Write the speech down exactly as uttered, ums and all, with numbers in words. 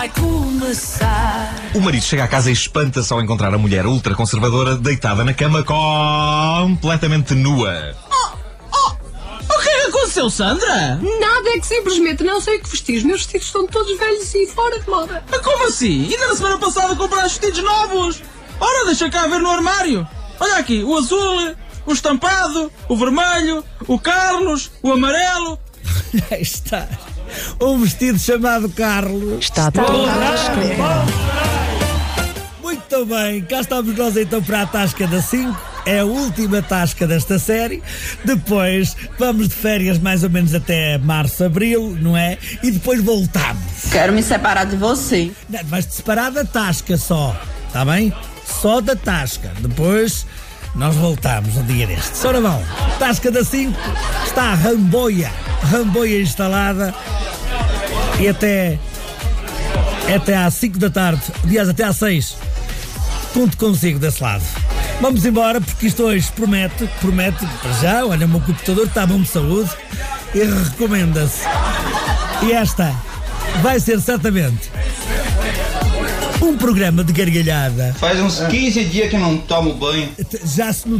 Vai começar. O marido chega à casa e espanta-se ao encontrar a mulher ultraconservadora deitada na cama completamente nua. Oh, oh, o que é que aconteceu, Sandra? Nada, é que simplesmente não sei o que vestir. Os meus vestidos estão todos velhos e fora de moda. Como assim? Ainda na semana passada compraste vestidos novos. Ora, deixa cá ver no armário. Olha aqui, o azul, o estampado, o vermelho, o Carlos, o amarelo. Aí está. Um vestido chamado Carlos. Está a tasca. Muito bem, cá estamos nós então para a Tasca da cinco. É a última tasca desta série. Depois vamos de férias mais ou menos até março, abril, não é? E depois voltamos. Quero me separar de você. Não, vais-te separar da tasca só, está bem? Só da tasca. Depois nós voltamos um dia destes. Ora bom, Tasca da cinco está a Ramboia. Ramboia instalada. E até até às cinco da tarde, aliás, até às seis, conto consigo desse lado. Vamos embora, porque isto hoje promete, promete, para já, olha, o meu computador está bom de saúde e recomenda-se. E esta vai ser certamente um programa de gargalhada. Faz uns quinze dias que não tomo banho. Já se